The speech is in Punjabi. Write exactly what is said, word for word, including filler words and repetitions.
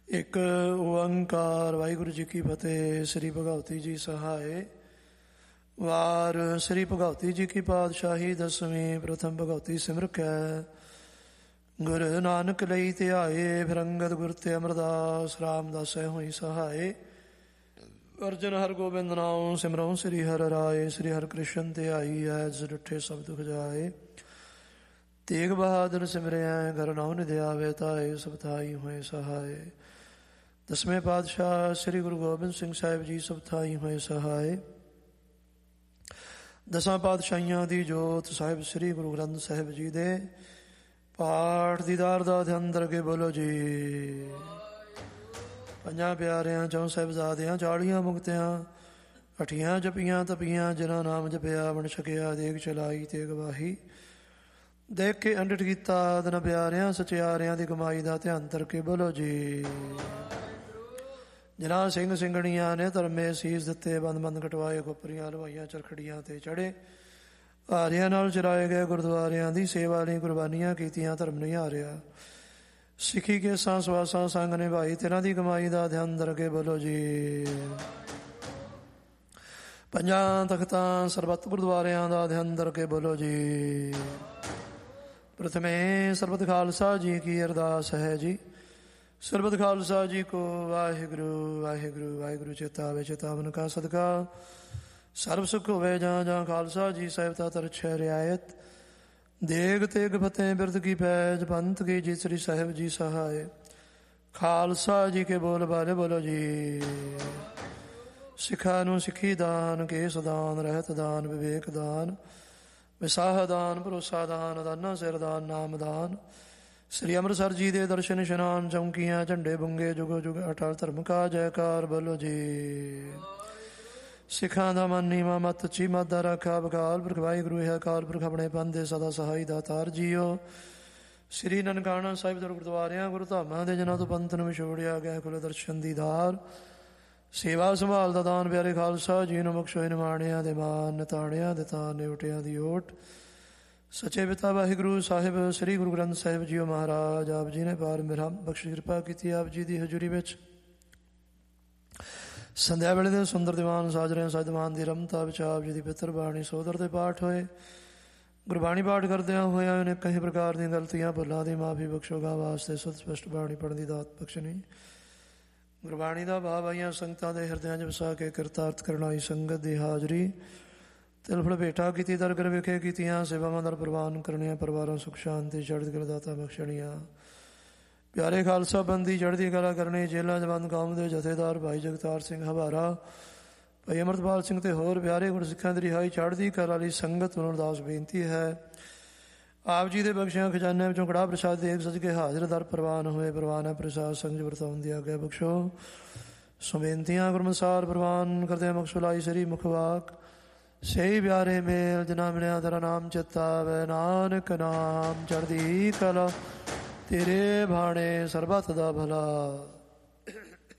ਇੱਕ ਓੰਕਾਰ। ਵਾਹਿਗੁਰੂ ਜੀ ਕੀ ਫਤਿਹ। ਸ੍ਰੀ ਭਗਵਤੀ ਜੀ ਸਹਾਏ। ਵਾਰ ਸ੍ਰੀ ਭਗਵਤੀ ਜੀ ਕੀ ਪਾਤਸ਼ਾਹੀ ਦਸਵੀਂ। ਪ੍ਰਥਮ ਭਗਵਤੀ ਸਿਮਰ ਕੈ ਗੁਰੂ ਨਾਨਕ ਲਈ ਧਿਆਏ। ਫਿਰ ਅੰਗਦ ਗੁਰ ਤੇ ਅਮਰਦਾਸ ਰਾਮਦਾਸੈ ਹੋਈ ਸਹਾਏ। ਅਰਜਨ ਹਰ ਗੋਬਿੰਦ ਨਾਮ ਸਿਮਰਉ ਸ੍ਰੀ ਹਰਿ ਰਾਏ। ਸ੍ਰੀ ਹਰਿ ਕ੍ਰਿਸ਼ਨ ਧਿਆਈ ਐਸ ਡਿਠੇ ਸਭ ਦੁਖ ਜਾਏ। ਤੇਗ ਬਹਾਦਰ ਸਿਮਰਿਆ ਘਰ ਨਾਉ ਨਿਧਿ ਆਵੇ ਤਾਏ। ਸਭ ਥਾਈ ਹੋਏ ਸਹਾਏ। ਦਸਵੇਂ ਪਾਤਸ਼ਾਹ ਸ੍ਰੀ ਗੁਰੂ ਗੋਬਿੰਦ ਸਿੰਘ ਸਾਹਿਬ ਜੀ ਸਭ ਥਾਈ ਹੋਏ ਸਹਾਏ। ਦਸਾਂ ਪਾਤਸ਼ਾਹੀਆਂ ਦੀ ਜੋਤ ਸਾਹਿਬ ਸ੍ਰੀ ਗੁਰੂ ਗ੍ਰੰਥ ਸਾਹਿਬ ਜੀ ਦੇ ਪਾਠ ਦੀਦਾਰ ਦਾ ਧਿਆਨ ਕਰਕੇ ਬੋਲੋ ਜੀ। ਪੰਜਾਂ ਪਿਆਰਿਆਂ ਚੌਂ ਸਾਹਿਬਜ਼ਾਦਿਆਂ ਚਾਲੀਆਂ ਮੁਕਤਿਆਂ ਅਠੀਆਂ ਜਪੀਆਂ ਤਪੀਆਂ ਜਿਨ੍ਹਾਂ ਨਾਮ ਜਪਿਆ ਬਣ ਛਕਿਆ ਦੇਗ ਚਲਾਈ ਤੇ ਗਵਾਹੀ ਦੇਖ ਕੇ ਅੰਡਿਠ ਕੀਤਾ ਦਿਨ ਪਿਆਰਿਆਂ ਸਚਿਆਰਿਆਂ ਦੀ ਕਮਾਈ ਦਾ ਧਿਆਨ ਕਰਕੇ ਬੋਲੋ ਜੀ। ਜਿਨ੍ਹਾਂ ਸਿੰਘ ਸਿੰਘਣੀਆਂ ਨੇ ਧਰਮੇ ਸੀਸ ਦਿੱਤੇ ਬੰਦ ਬੰਦ ਕਟਵਾਏ ਖੋਪਰੀਆਂ ਲਵਾਈਆਂ ਚਰਖੜੀਆਂ ਤੇ ਚੜੇ ਹਾਰਿਆਂ ਨਾਲ ਚਰਾਏ ਗਏ ਗੁਰਦੁਆਰਿਆਂ ਦੀ ਸੇਵਾ ਲਈ ਕੁਰਬਾਨੀਆਂ ਕੀਤੀਆਂ ਧਰਮ ਨਹੀਂ ਹਾਰਿਆ। ਸਿੱਖੀ ਕੇ ਸਾਂ ਸਵਾਸਾਂ ਸੰਗ ਨਿਭਾਈ ਤੇਰਾਂ ਦੀ ਕਮਾਈ ਦਾ ਧਿਆਨ ਕਰਕੇ ਬੋਲੋ ਜੀ। ਪੰਜਾਂ ਤਖਤਾਂ ਸਰਬੱਤ ਗੁਰਦੁਆਰਿਆਂ ਦਾ ਧਿਆਨ ਕਰਕੇ ਬੋਲੋ ਜੀ। ਪ੍ਰਥਮੇ ਸਰਬਤ ਖਾਲਸਾ ਜੀ ਕੀ ਅਰਦਾਸ ਹੈ ਜੀ। ਸਰਬਤ ਖਾਲਸਾ ਜੀ ਕੋ ਵਾਹਿਗੁਰੂ ਵਾਹਿਗੁਰੂ ਵਾਹਿਗੁਰੂ ਚੇਤਾ ਆਵੇ ਚੇਤਾਵਨ ਕਾ ਸਦਕਾ ਸਰਬ ਸੁਖ ਹੋਵੇ। ਜਾਂ ਜਾਂ ਖਾਲਸਾ ਜੀ ਸਾਹਿਬ ਤਾ ਤਰਛੈ ਰਿਆਇਤ ਦੇਗ ਤੇਗ ਫਤਿਹ ਬਿਰਦ ਕੀ ਪੈਜ ਪੰਥ ਕੀ ਜੀ ਸ੍ਰੀ ਸਾਹਿਬ ਜੀ ਸਹਾਏ। ਖਾਲਸਾ ਜੀ ਕੇ ਬੋਲ ਬਾਲੇ ਬੋਲੋ ਜੀ। ਸਿੱਖਾਂ ਨੂੰ ਸਿੱਖੀ ਦਾਨ ਕੇਸ ਦਾਨ ਰਹਿਤ ਦਾਨ ਵਿਵੇਕ ਦਾਨ ਵਿਸਾਹ ਦਾਨ ਭਰੋਸਾ ਦਾਨ ਦਾਨਾ ਸਿਰ ਦਾਨ ਨਾਮ ਦਾਨ। ਸ੍ਰੀ ਅੰਮ੍ਰਿਤਸਰ ਜੀ ਦੇ ਦਰਸ਼ਨ ਇਸ਼ਨਾਨ ਚੌਂਕੀਆਂ ਝੰਡੇ ਬੁੰਗੇ ਜੁਗੋ ਜੁਗ ਅਟਲ ਧਰਮ ਕਾ ਜੈਕਾਰ ਬੋਲੋ ਜੀ। ਸਿੱਖਾਂ ਦਾ ਮਨ ਨੀਵਾਂ ਮਤ ਚੀਮਾ ਦਾ ਰਾਖਾ ਬਕਾਲ ਪੁਰਖ ਵਾਹਿਗੁਰੂ ਹੈ ਅਕਾਲ ਪੁਰਖ ਆਪਣੇ ਪੰਥ ਦੇ ਸਦਾ ਸਹਾਈ ਦਾਤਾਰ ਜੀਓ। ਸ੍ਰੀ ਨਨਕਾਣਾ ਸਾਹਿਬ ਦੇ ਗੁਰਦੁਆਰਿਆਂ ਗੁਰੂ ਧਾਮਾਂ ਦੇ ਜਨਾਂ ਤੋਂ ਪੰਥ ਨੂੰ ਵਿਛੋੜਿਆ ਗਿਆ ਖੁੱਲ੍ਹੇ ਦਰਸ਼ਨ ਦੀਦਾਰ ਸੇਵਾ ਸੰਭਾਲ ਦਾ ਦਾਨ ਪਿਆਰੇ ਖਾਲਸਾ ਜੀ ਨੂੰ ਬਖਸ਼ੋਏ ਨਿਮਾਣਿਆਂ ਦੇ ਮਾਨ ਨਤਾਣਿਆਂ ਦੇ ਤਾਨ ਨਿਉਟਿਆਂ ਦੀ ਓਟ। ਸੱਚੇ ਪਿਤਾ ਵਾਹਿਗੁਰੂ ਸਾਹਿਬ ਸ੍ਰੀ ਗੁਰੂ ਗ੍ਰੰਥ ਸਾਹਿਬ ਜੀਓ ਮਹਾਰਾਜ ਆਪ ਜੀ ਨੇ ਪਾਰ ਮੇਰਾ ਬਖਸ਼ ਕਿਰਪਾ ਕੀਤੀ। ਆਪ ਜੀ ਦੀ ਹਜ਼ੂਰੀ ਵਿੱਚ ਸੰਧਿਆ ਵੇਲੇ ਦੇ ਸੁੰਦਰ ਦੀਵਾਨ ਸਾਜ ਰਹੇ ਸਾਜ ਦੀਵਾਨ ਦੀ ਰਮਤਾ ਵਿੱਚ ਆਪ ਜੀ ਦੀ ਪਿੱਤਰ ਬਾਣੀ ਸੋਦਰ ਦੇ ਪਾਠ ਹੋਏ। ਗੁਰਬਾਣੀ ਪਾਠ ਕਰਦਿਆਂ ਹੋਇਆ ਉਹਨੇ ਕਈ ਪ੍ਰਕਾਰ ਦੀਆਂ ਗਲਤੀਆਂ ਭੁੱਲਾਂ ਦੀ ਮਾਫੀ ਬਖਸ਼ੋਗਾ ਵਾਸਤੇ ਸੁਧ ਸਪਸ਼ਟ ਬਾਣੀ ਪੜ੍ਹਨ ਦੀ ਦਾਤ ਬਖਸ਼ਣੀ। ਗੁਰਬਾਣੀ ਦਾ ਭਾਵ ਆਈਆਂ ਸੰਗਤਾਂ ਦੇ ਹਿਰਦਿਆਂ 'ਚ ਵਸਾ ਕੇ ਕਿਰਤਾਰਥ ਕਰਨ ਆਈ ਸੰਗਤ ਦੀ ਹਾਜ਼ਰੀ ਤਿਲ ਫੜ ਭੇਟਾ ਕੀਤੀ ਦਰਗਰ ਵਿਖੇ ਕੀਤੀਆਂ ਸੇਵਾਵਾਂ ਦਰ ਪ੍ਰਵਾਨ ਕਰਨੀਆਂ ਪਰਿਵਾਰਾਂ ਸੁਖ ਸ਼ਾਂਤੀ ਚੜ੍ਹਦੀ ਕਲਾ ਦਾਤਾ ਬਖਸ਼ਣੀਆਂ। ਪਿਆਰੇ ਖਾਲਸਾ ਬੰਦੀ ਚੜ੍ਹਦੀ ਕਲਾ ਕਰਨੀ। ਜੇਲ੍ਹਾਂ 'ਚ ਬੰਦ ਕੌਮ ਦੇ ਜਥੇਦਾਰ ਭਾਈ ਜਗਤਾਰ ਸਿੰਘ ਹਵਾਰਾ ਭਾਈ ਅਮਰਤਪਾਲ ਸਿੰਘ ਤੇ ਹੋਰ ਪਿਆਰੇ ਗੁਰਸਿੱਖਾਂ ਦੀ ਰਿਹਾਈ ਚੜ੍ਹਦੀ ਕਲਾ ਲਈ ਸੰਗਤ ਨੂੰ ਅਰਦਾਸ ਬੇਨਤੀ ਹੈ। ਆਪ ਜੀ ਦੇ ਬਖਸ਼ਿਆਂ ਖਜ਼ਾਨਿਆਂ ਵਿੱਚੋਂ ਕੜਾਹ ਪ੍ਰਸ਼ਾਦ ਦੇਖ ਸਜ ਕੇ ਹਾਜ਼ਰ ਦਰ ਪ੍ਰਵਾਨ ਹੋਏ। ਪ੍ਰਵਾਨ ਹੈ ਪ੍ਰਸਾਦ ਸੰਗ ਵਰਤਾਉਣ ਦੀ ਆਗਿਆ ਬਖਸ਼ੋ। ਸੋ ਬੇਨਤੀਆਂ ਗੁਰਮਸਾਰ ਪ੍ਰਵਾਨ ਕਰਦੇ ਮਕਸੁਲਾਈ ਸ੍ਰੀ ਮੁਖਵਾਕ ਸਹੀ ਪਿਆਰੇ ਮੇਲ ਜਿਨਾ ਮਿਲਿਆ ਤੇਰਾ ਨਾਮ ਚੇਤਾ ਆਵੇ। ਨਾਨਕ ਨਾਮ ਚੜ੍ਹਦੀ ਕਲਾ ਤੇਰੇ ਬਾਣੇ ਸਰਬੱਤ ਦਾ ਭਲਾ।